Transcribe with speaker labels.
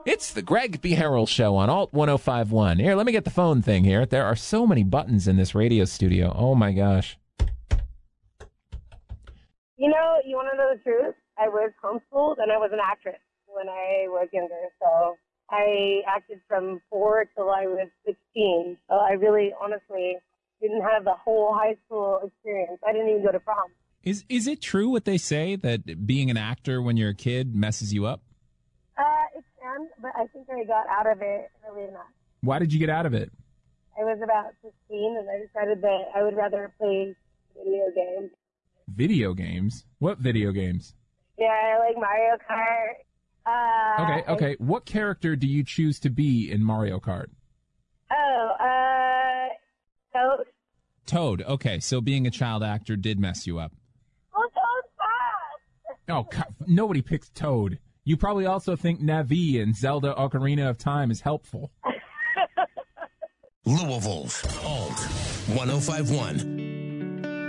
Speaker 1: It's the Greg B. Harrell Show on Alt 1051. Here, let me get the phone thing here. There are so many buttons in this radio studio. Oh, my gosh.
Speaker 2: You know, you want to know the truth? I was homeschooled, and I was an actress when I was younger. So I acted from 4 till I was 16. So I really, honestly, didn't have the whole high school experience. I didn't even go to prom.
Speaker 3: Is it true what they say, that being an actor when you're a kid messes you up?
Speaker 2: It can, but I think I got out of it early enough.
Speaker 3: Why did you get out of it?
Speaker 2: I was about 15, and I decided that I would rather play video games.
Speaker 3: Video games? What video games?
Speaker 2: Yeah, I like Mario Kart.
Speaker 3: Okay. What character do you choose to be in Mario Kart?
Speaker 2: Toad.
Speaker 3: Toad. Okay, so being a child actor did mess you up.
Speaker 2: Oh, Toad's fast.
Speaker 3: Oh, nobody picks Toad. You probably also think Navi in Zelda Ocarina of Time is helpful.
Speaker 4: Louisville's Alt 1051.